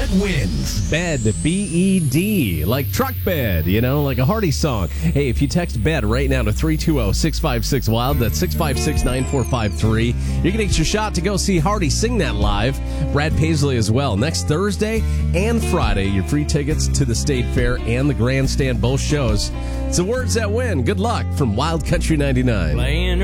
wins. Bed, B-E-D, like truck bed, like a Hardy song. Hey, if you text bed right now to 320-656-WILD, that's 656-9453, you're going to get your shot to go see Hardy sing that live. Brad Paisley as well. Next Thursday and Friday, your free tickets to the State Fair and the Grandstand, both shows. It's the words that win. Good luck from Wild Country 99.